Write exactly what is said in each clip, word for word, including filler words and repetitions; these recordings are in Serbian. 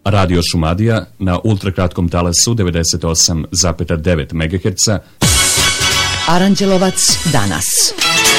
Radio Šumadija na ultrakratkom talasu devedeset osam zarez devet megaherca. Aranđelovac danas.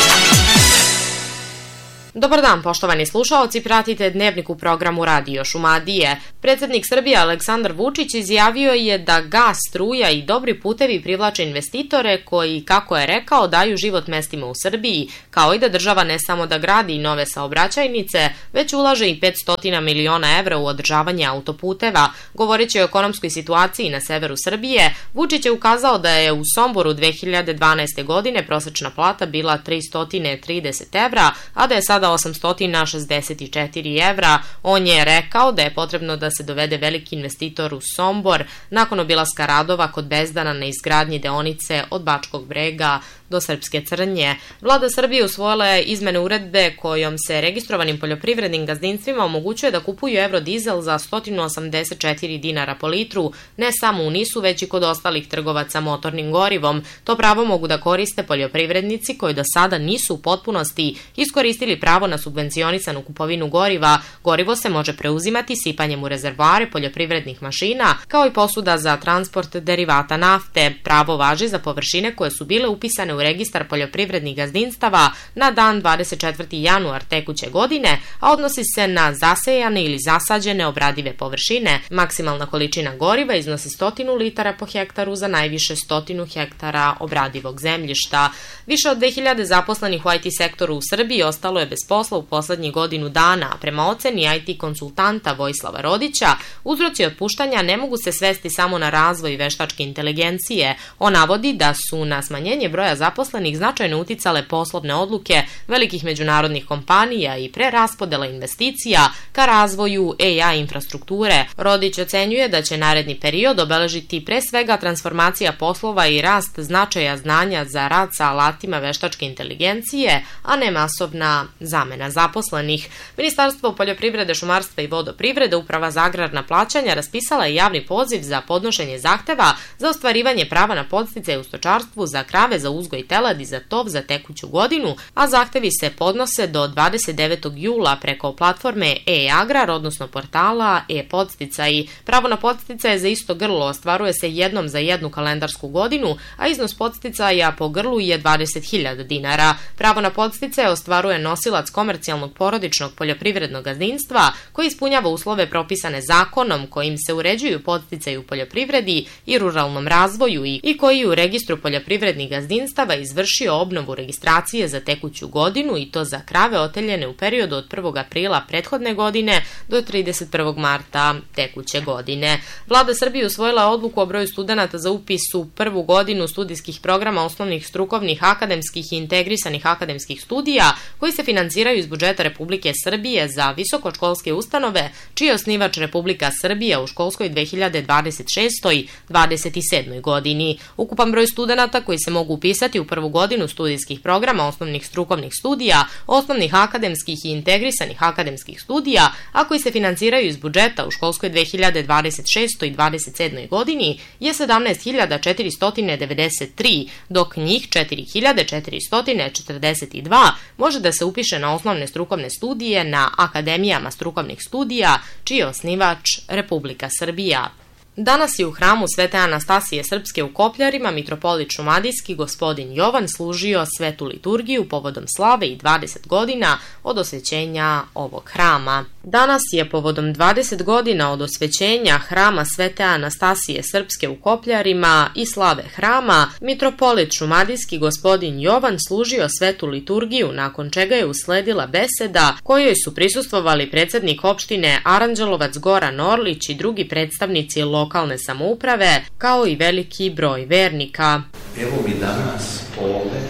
Dobar dan, poštovani slušaoci, pratite Dnevnik u programu Radio Šumadije. Predsjednik Srbije Aleksandar Vučić izjavio je da gas, struja i dobri putevi privlače investitore koji, kako je rekao, daju život mestima u Srbiji, kao i da država ne samo da gradi nove saobraćajnice, već ulaže i petsto miliona evra u održavanje autoputeva. Govoreći o ekonomskoj situaciji na severu Srbije, Vučić je ukazao da je u Somboru dve hiljade dvanaeste. godine prosečna plata bila tristo trideset evra, a da je sada osamsto šezdeset četiri evra. On je rekao da je potrebno da se dovede veliki investitor u Sombor nakon obilaska radova kod Bezdana na izgradnji deonice od Bačkog Brega do Srpske Crnje. Vlada Srbije usvojila je izmene uredbe kojom se registrovanim poljoprivrednim gazdinstvima omogućuje da kupuju evrodizel za sto osamdeset četiri dinara po litru, ne samo u Nisu, već i kod ostalih trgovaca motornim gorivom. To pravo mogu da koriste poljoprivrednici koji do sada nisu u potpunosti iskoristili pravo na subvencionisanu kupovinu goriva. Gorivo se može preuzimati sipanjem u rezervoare poljoprivrednih mašina, kao i posuda za transport derivata nafte. Pravo važi za površine koje su bile upisane u registar poljoprivrednih gazdinstava na dan dvadeset četvrti januar tekuće godine, a odnosi se na zasejane ili zasađene obradive površine. Maksimalna količina goriva iznosi sto litara po hektaru za najviše sto hektara obradivog zemljišta. Više od dve hiljade zaposlenih u I T sektoru u Srbiji ostalo je bez posla u poslednjih godinu dana. Prema oceni I T konsultanta Vojislava Rodića, uzroci otpuštanja ne mogu se svesti samo na razvoj veštačke inteligencije. On navodi da su na smanjenje broja zaposlenih značajno uticale poslovne odluke velikih međunarodnih kompanija i preraspodela investicija ka razvoju A I infrastrukture. Rodić ocenjuje da će naredni period obeležiti pre svega transformacija poslova i rast značaja znanja za rad sa alatima veštačke inteligencije, a ne masovna zamena zaposlenih. Ministarstvo poljoprivrede, šumarstva i vodoprivrede, Uprava za agrarna plaćanja, raspisala je javni poziv za podnošenje zahteva za ostvarivanje prava na podsticaje u stočarstvu za krave za uzgoj teladi za tov za tekuću godinu, a zahtevi se podnose do dvadeset devetog jula preko platforme e-agrar, odnosno portala e-podsticaji. Pravo na podsticaje za isto grlo ostvaruje se jednom za jednu kalendarsku godinu, a iznos podsticaja po grlu je dvadeset hiljada dinara. Pravo na podsticaje ostvaruje nosilac komercijalnog porodičnog poljoprivrednog gazdinstva koji ispunjava uslove propisane zakonom kojim se uređuju podsticaji u poljoprivredi i ruralnom razvoju i koji u registru poljoprivrednih gazdinstava izvršio obnovu registracije za tekuću godinu i to za krave oteljene u periodu od prvog aprila prethodne godine do trideset prvog marta tekuće godine. Vlada Srbije usvojila odluku o broju studenata za upis u prvu godinu studijskih programa osnovnih strukovnih, akademskih i integrisanih akademskih studija koji se finansiraju iz budžeta Republike Srbije za visokoškolske ustanove čiji je osnivač Republika Srbija u školskoj dve hiljade dvadeset šestoj dvadeset sedmoj godini. Ukupan broj studenata koji se mogu upisati u prvu godinu studijskih programa osnovnih strukovnih studija, osnovnih akademskih i integrisanih akademskih studija, a koji se finansiraju iz budžeta u školskoj dve hiljade dvadeset šestoj dvadeset sedmoj godini je sedamnaest hiljada četiristo devedeset tri, dok njih četiri hiljade četiristo četrdeset dva može da se upiše na osnovne strukovne studije na akademijama strukovnih studija, čiji je osnivač Republika Srbija. Danas je u hramu Svete Anastasije Srpske u Kopljarima mitropolit šumadijski gospodin Jovan služio svetu liturgiju povodom slave i dvadeset godina od osvećenja ovog hrama. Danas je povodom dvadeset godina od osvećenja hrama Svete Anastasije Srpske u Kopljarima i slave hrama, mitropolit šumadijski gospodin Jovan služio svetu liturgiju, nakon čega je usledila beseda kojoj su prisustvovali predsednik opštine Aranđelovac Goran Orlić i drugi predstavnici lokalne samouprave, kao i veliki broj vernika. Evo mi danas ovde,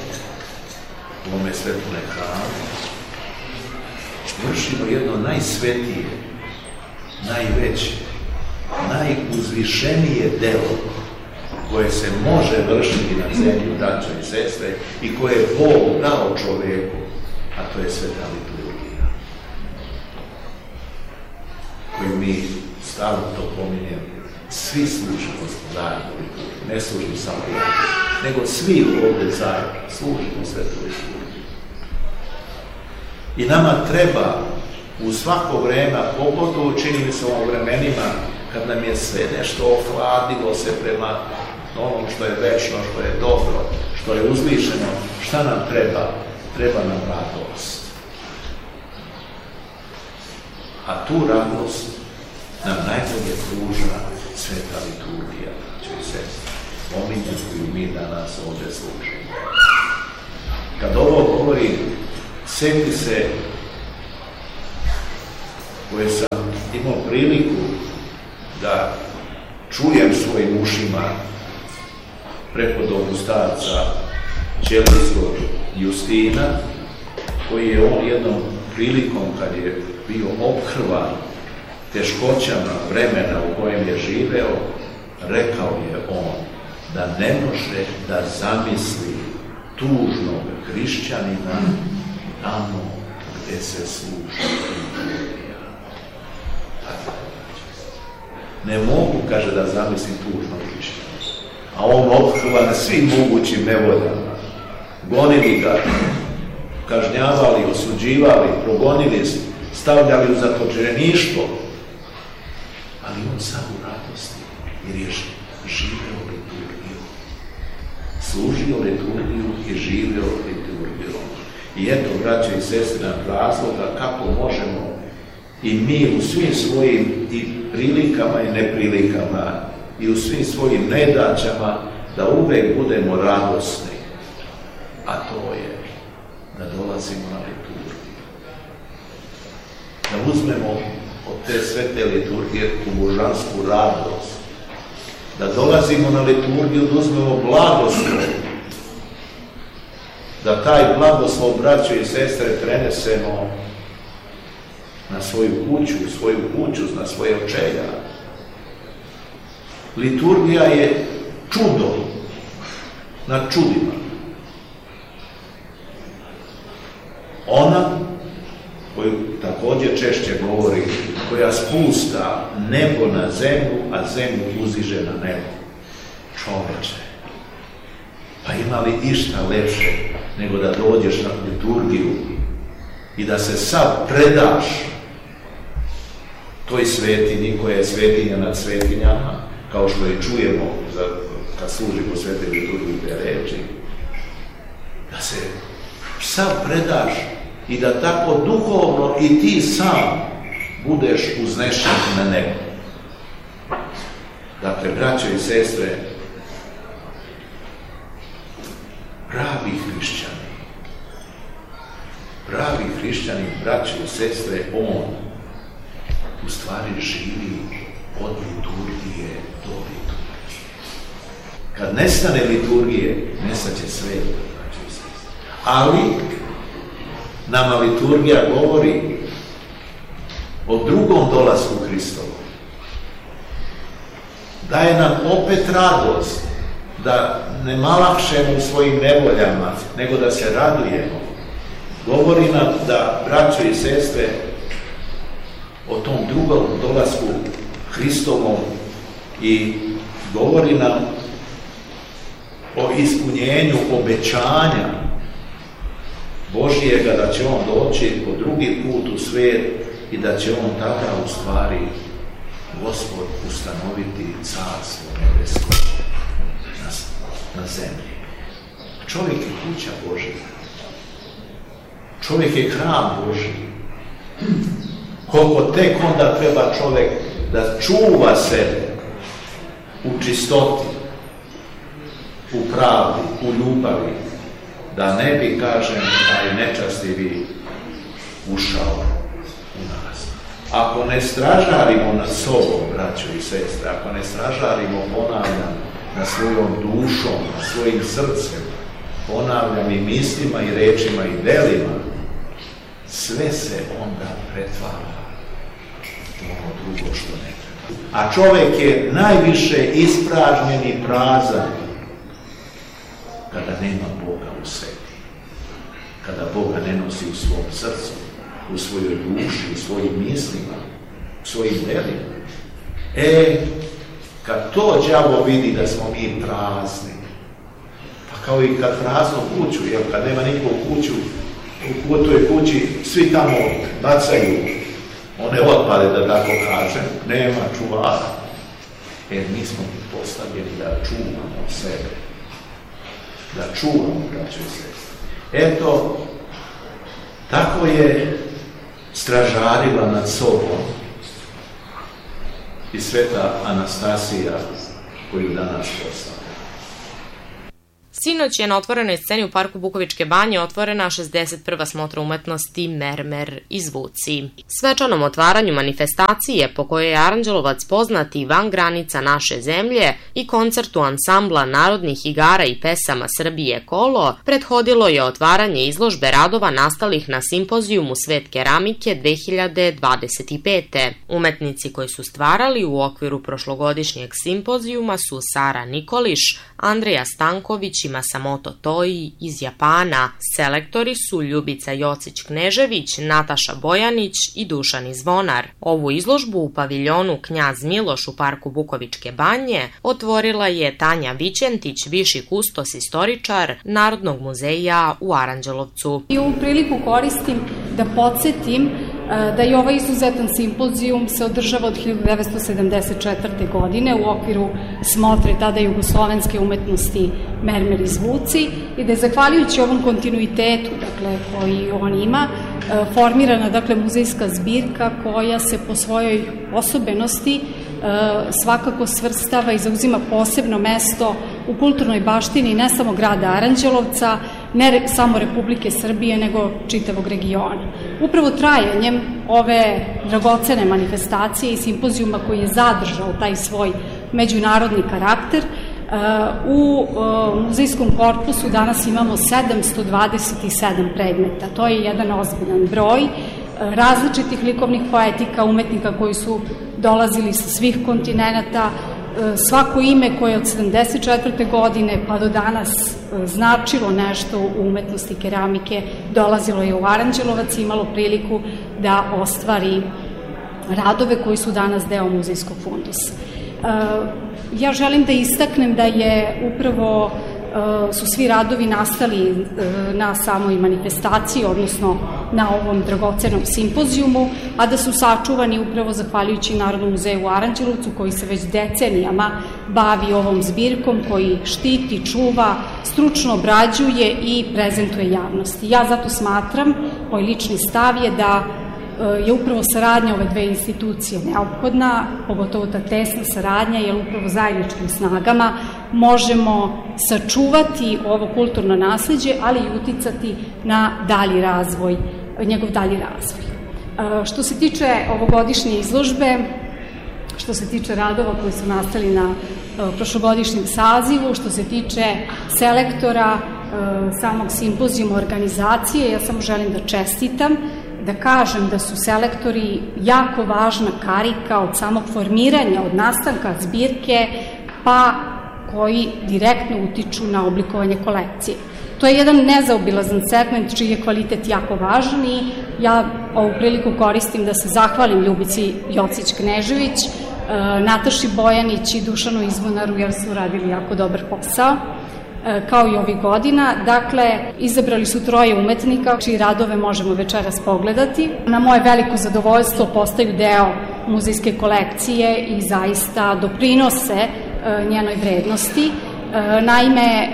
u ovome svetome hramu, vršimo jedno najsvetije, najveće, najuzvišenije delo koje se može vršiti na zemlji, braćo i sestre, i koje je Bog dao čoveku, a to je sveta liturgija, koju mi stalno to pominjemo. Svi služimo zajedno liturgiju, ne služimo samo ja, nego svi ovde zajedno služimo svetu liturgiju. I nama treba u svako vreme, pogotovo čini mi se u ovom vremenima kad nam je sve nešto ohladilo se prema onom što je večno, što je dobro, što je uzvišeno, šta nam treba? Treba nam radost. A tu radost nam najbolje pruža sveta liturgija, će i sestre, pominje koju mi danas ovdje služimo. Kad ovo govorim, sjeti se koje sam imao priliku da čujem svojim ušima prepodobnu starca ćelijskog Justina, koji je on jednom prilikom, kad je bio ophrvan teškoćama vremena u kojem je živeo, rekao je on da ne može da zamisli tužnog hrišćanina tamo gdje se služi liturgija. Ne mogu, kaže, da zamislim tužnog hrišćanina. A on ophrvan na svim mogućim nevoljama. Gonili ga, kažnjavali, osuđivali, progonili, stavljali u zatočeništvo. Ali on sam u radosti, jer je živeo liturgiju. Služio liturgiju i živeo liturgiju. I eto, braće i sestre, nam razloga kako možemo i mi u svim svojim i prilikama i neprilikama i u svim svojim nedaćama da uvek budemo radosni. A to je da dolazimo na liturgiju. Da uzmemo od te svete liturgije u božansku radost. Da dolazimo na liturgiju, da uzmemo blagoslov. Da taj blagoslov, braćo i sestre, prenesemo na svoju kuću, svoju kuću, na svoje očelja. Liturgija je čudo nad čudima. Ona, koju također češće govori, koja spusta nebo na zemlju, a zemlju uziže na nebo. Čoveče, pa ima li išta lepše nego da dođeš na liturgiju i da se sad predaš toj svetini koja je svetinja nad svetinjama, kao što je čujemo za, kad služi po svete liturgiji te reči, da se sad predaš i da tako duhovno i ti sam budeš uznešen na nebo. Dakle, braćo i sestre, pravi hrišćani, pravi hrišćani, braćo i sestre, on u stvari živi od liturgije do liturgije. Kad nestane liturgije, nestaće sve, braćo i sestre. Ali nama liturgija govori o drugom dolasku Hristovu. Daje nam opet radost da ne malahšemo u svojim nevoljama, nego da se radujemo. Govori nam da, braćo i sestre, o tom drugom dolasku Hristovom i govori nam o ispunjenju obećanja Božijega da će on doći po drugi put u svijet i da će on tada u stvari Gospod ustanoviti carstvo nebesko na, na zemlji. Čovjek je kuća Božja. Čovjek je hram Božji. Koliko tek onda treba čovjek da čuva sebe u čistoti, u pravdi, u ljubavi, da ne bi, kažem, taj nečastivi ušao u nas. Ako ne stražarimo nad sobom, braćo i sestre, ako ne stražarimo, ponavljam, na svojom dušom, na svojim srcem, ponavljam i mislima i rečima i delima, sve se onda pretvara u ono drugo što ne treba. A čovjek je najviše ispražnjen i prazan kada nema Boga u sebi. Kada Boga ne nosi u svom srcu, u svojoj duši, u svojim mislima, u svojim delima. E, kad to đavo vidi da smo mi prazni, pa kao i kad praznu kuću, jel, kad nema niko u kuću, u toj kući svi tamo bacaju one otpade, da tako kažem, nema čuvara. Jer mi smo postavljeni da čuvamo sebe. Da čuvamo, braćo i sestre. Eto, tako je stražarila nad sobom i sveta Anastasija, koju danas postavlja. Sinoć je na otvorenoj sceni u parku Bukovičke banje otvorena šezdeset prva smotra umetnosti Mermer izvuci. Svečanom otvaranju manifestacije po kojoj je Aranđelovac poznat i van granica naše zemlje i koncertu ansambla narodnih igara i pesama Srbije Kolo prethodilo je otvaranje izložbe radova nastalih na simpozijumu Svet keramike dve hiljade dvadeset pete. Umetnici koji su stvarali u okviru prošlogodišnjeg simpozijuma su Sara Nikoliš, Andreja Stanković i Masamoto Toji iz Japana. Selektori su Ljubica Jocić-Knežević, Nataša Bojanić i Dušan Izvonar. Ovu izložbu u paviljonu Knjaz Miloš u parku Bukovičke banje otvorila je Tanja Vićentić, viši kustos istoričar Narodnog muzeja u Aranđelovcu. I ovu priliku koristim da podsjetim da je ovaj izuzetan simpozijum se održava od hiljadu devetsto sedamdeset četvrte. godine u okviru smotre tada jugoslovenske umetnosti Mermer izvuci i da je zahvaljujući ovom kontinuitetu, dakle, koji on ima, formirana, dakle, muzejska zbirka koja se po svojoj osobenosti svakako svrstava i zauzima posebno mesto u kulturnoj baštini ne samo grada Aranđelovca, ne samo Republike Srbije, nego čitavog regiona. Upravo trajanjem ove dragocene manifestacije i simpozijuma koji je zadržao taj svoj međunarodni karakter, u muzejskom korpusu danas imamo sedamsto dvadeset sedam predmeta. To je jedan ozbiljan broj različitih likovnih poetika, umetnika koji su dolazili sa svih kontinenata. Svako ime koje od sedamdeset četvrte. godine pa do danas značilo nešto u umetnosti keramike dolazilo je u Aranđelovac i imalo priliku da ostvari radove koji su danas deo muzejskog fundusa. Ja želim da istaknem da je upravo su svi radovi nastali na samoj manifestaciji, odnosno na ovom dragocenom simpozijumu, a da su sačuvani upravo zahvaljujući Narodnom muzeju u Aranđelovcu, koji se već decenijama bavi ovom zbirkom, koji štiti, čuva, stručno obrađuje i prezentuje javnosti. Ja zato smatram, moj lični stav je da je upravo saradnja ove dve institucije neophodna, pogotovo ta tesna saradnja, jer upravo zajedničkim snagama možemo sačuvati ovo kulturno nasleđe, ali i uticati na dalji razvoj, njegov dalji razvoj. Što se tiče ovogodišnje izložbe, što se tiče radova koji su nastali na prošlogodišnjem sazivu, što se tiče selektora samog simpozijuma organizacije, ja samo želim da čestitam, da kažem da su selektori jako važna karika od samog formiranja, od nastanka zbirke, pa koji direktno utiču na oblikovanje kolekcije. To je jedan nezaobilazan segment čiji je kvalitet jako važan i ja ovu priliku koristim da se zahvalim Ljubici Jocić-Knežević, Nataši Bojanić i Dušanu Izvonaru, jer su radili jako dobar posao, kao i ovih godina. Dakle, izabrali su troje umetnika, čiji radove možemo večeras pogledati. Na moje veliko zadovoljstvo postaju deo muzejske kolekcije i zaista doprinose njenoj vrednosti. Naime,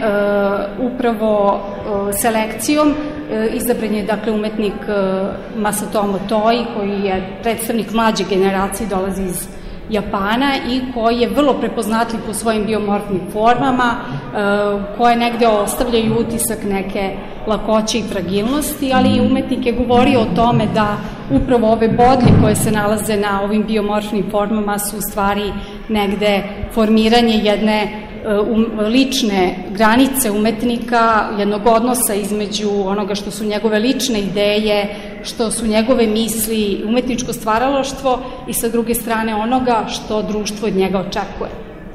upravo selekcijom izabran je, dakle, umetnik Masamoto Toji, koji je predstavnik mlađe generacije, dolazi iz Japana i koji je vrlo prepoznatljiv po svojim biomorfnim formama, koje negde ostavljaju utisak neke lakoće i fragilnosti, ali i umetnik je govorio o tome da upravo ove bodlje koje se nalaze na ovim biomorfnim formama su u stvari negde formiranje jedne lične granice umetnika, jednog odnosa između onoga što su njegove lične ideje, što su njegove misli, umetničko stvaralaštvo i sa druge strane onoga što društvo od njega očekuje.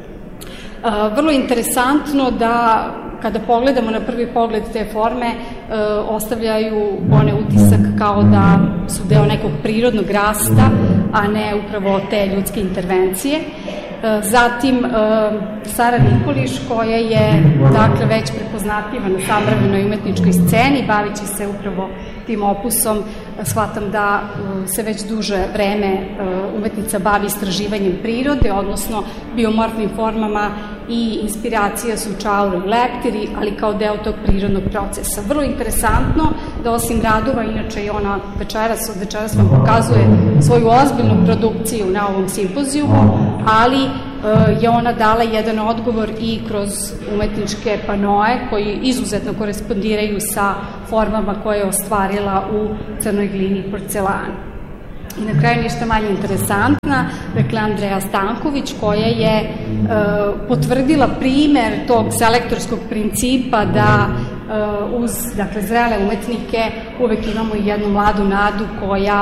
Vrlo interesantno da kada pogledamo na prvi pogled te forme, ostavljaju one utisak kao da su deo nekog prirodnog rasta, a ne upravo te ljudske intervencije. Zatim Sara Nikoliš, koja je, dakle, već prepoznatljiva na savremenoj umetničkoj sceni, bavići se upravo tim opusom shvatam da se već duže vreme umetnica bavi istraživanjem prirode, odnosno biomorfnim formama i inspiracija su čauri i leptiri, ali kao deo tog prirodnog procesa. Vrlo interesantno da osim radova, inače i ona večeras, od večeras vam pokazuje svoju ozbiljnu produkciju na ovom simpozijumu, ali je ona dala jedan odgovor i kroz umetničke panoe koji izuzetno korespondiraju sa formama koje je ostvarila u crnoj glini i porcelanu. I na kraju ništa manje interesantna, dakle Andreja Stanković, koja je e, potvrdila primer tog selektorskog principa da e, uz dakle, zrele umetnike uvek imamo i jednu mladu nadu koja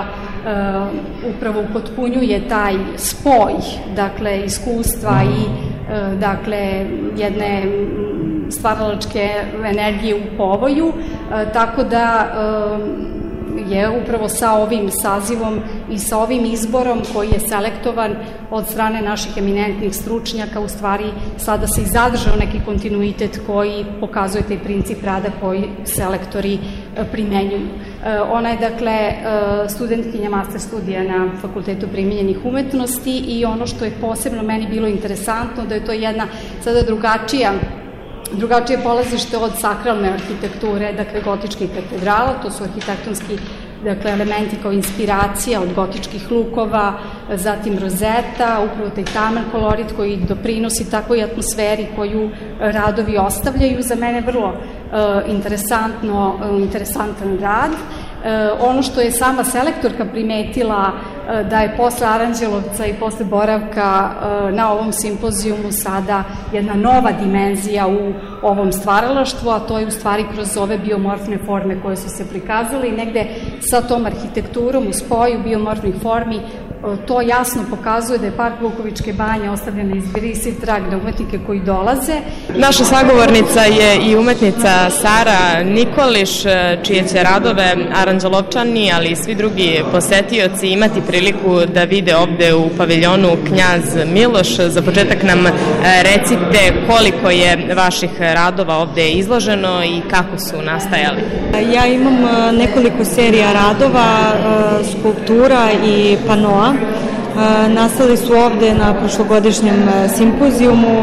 Uh, upravo upotpunjuje taj spoj, dakle, iskustva i uh, dakle, jedne stvaralačke energije u povoju, uh, tako da uh, je upravo sa ovim sazivom i sa ovim izborom koji je selektovan od strane naših eminentnih stručnjaka, u stvari sada se i zadržao neki kontinuitet koji pokazuje taj princip rada koji selektori primenjuju. Ona je, dakle, studentkinja master studija na Fakultetu primenjenih umetnosti i ono što je posebno meni bilo interesantno da je to jedna sada drugačija drugačije polazište od sakralne arhitekture, dakle gotičkih katedrala, to su arhitektonski dakle, elementi kao inspiracija od gotičkih lukova, zatim rozeta, upravo taj taman kolorit koji doprinosi takvoj atmosferi koju radovi ostavljaju. Za mene vrlo uh, interesantno, uh, interesantan rad. Uh, ono što je sama selektorka primetila uh, da je posle Aranđelovca i posle boravka uh, na ovom simpozijumu sada jedna nova dimenzija u ovom stvaralaštvu, a to je u stvari kroz ove biomorfne forme koje su se prikazale i negde sa tom arhitekturom u spoju biomorfnih formi to jasno pokazuje da je Park Vukovičke banje ostavljen izbrisiv trag na umetnike koji dolaze. Naša sagovornica je i umetnica Sara Nikoliš, čije će radove Aranđelovčani, ali i svi drugi posetioci imati priliku da vide ovde u paviljonu Knjaz Miloš. Za početak nam recite koliko je vaših radova ovde izloženo i kako su nastajali. Ja imam nekoliko serija radova, skulptura i panoa. Nastali su ovde na prošlogodišnjem simpozijumu.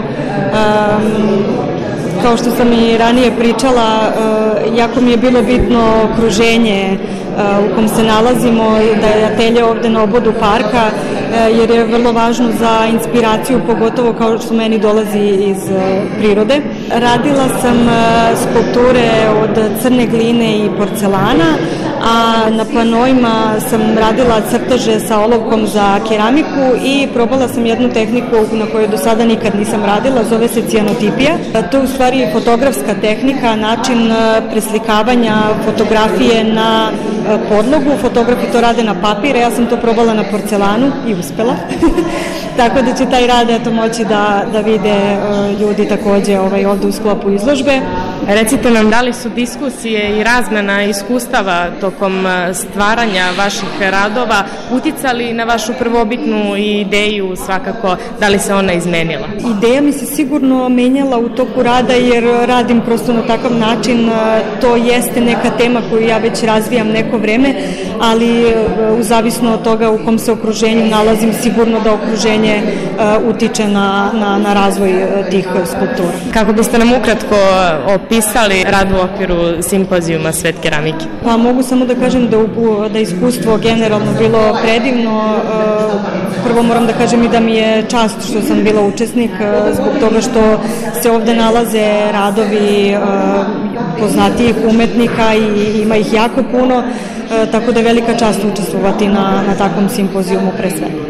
Kao što sam i ranije pričala, jako mi je bilo bitno okruženje u kom se nalazimo, da je atelje ovde na obodu parka, jer je vrlo važno za inspiraciju, pogotovo kao što meni dolazi iz prirode. Radila sam skulpture od crne gline i porcelana, a na panoima sam radila crteže sa olovkom za keramiku i probala sam jednu tehniku na kojoj do sada nikad nisam radila, zove se cijanotipija. To je u stvari fotografska tehnika, način preslikavanja fotografije na podlogu. Fotografi to rade na papir, ja sam to probala na porcelanu i uspela. Tako da će taj rad eto moći da, da vide uh, ljudi takođe ovaj, ovde u sklopu izložbe. Recite nam, da li su diskusije i razmena iskustava tokom stvaranja vaših radova uticali na vašu prvobitnu ideju, svakako, da li se ona izmenila? Ideja mi se sigurno menjala u toku rada jer radim prosto na takav način, to jeste neka tema koju ja već razvijam neko vreme, ali u zavisno od toga u kom se okruženju nalazim, sigurno da okruženje uh, utiče na, na, na razvoj uh, tih skulptura. Kako biste nam ukratko opisali rad u okviru simpozijuma Svet keramike? Pa mogu samo da kažem da, da iskustvo generalno bilo predivno. Uh, prvo moram da kažem i da mi je čast što sam bila učesnik uh, zbog toga što se ovde nalaze radovi uh, poznatijih umetnika i ima ih jako puno, uh, tako da je velika čast učestvovati na, na takvom simpozijumu pre svega.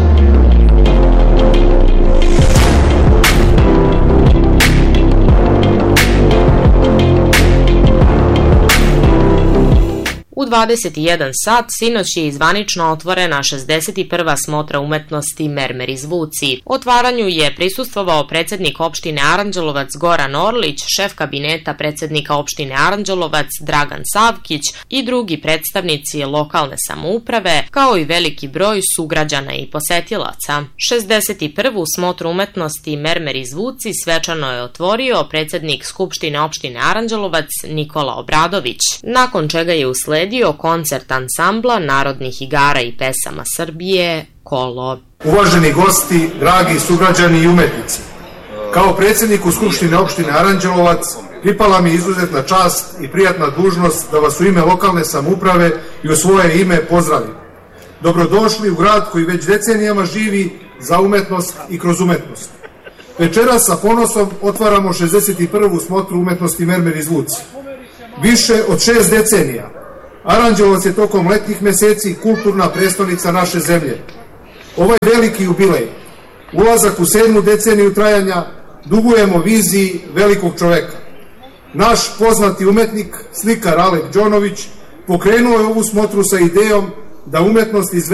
U dvadeset jedan sat sinoć je zvanično otvorena šezdeset prva smotra umetnosti Mermeri zvuci. Otvaranju je prisustvovao predsednik opštine Aranđelovac Goran Orlić, šef kabineta predsednika opštine Aranđelovac Dragan Savkić i drugi predstavnici lokalne samouprave, kao i veliki broj sugrađana i posetilaca. šezdeset prvu smotru umetnosti Mermeri zvuci svečano je otvorio predsednik Skupštine opštine Aranđelovac Nikola Obradović, nakon čega je usledio otvorio koncert ansambla narodnih igara i pesama Srbije Kolo. Uvaženi gosti, dragi sugrađani i umetnici, kao predsjedniku Skupštine opštine Aranđelovac pripala mi izuzetna čast i prijatna dužnost da vas u ime lokalne samouprave i u svoje ime pozdravim. Dobrodošli u grad koji već decenijama živi za umetnost i kroz umetnost. Večeras sa ponosom otvaramo šezdeset prvu smotru umetnosti Mermer iz Vuci. Više od šest decenija Aranđelovac je tokom letnjih meseci kulturna prestonica naše zemlje. Ovaj veliki jubilej, ulazak u sedmu deceniju trajanja, dugujemo viziji velikog čoveka. Naš poznati umetnik, slikar Alek Đonović, pokrenuo je ovu smotru sa idejom da umetnost izvede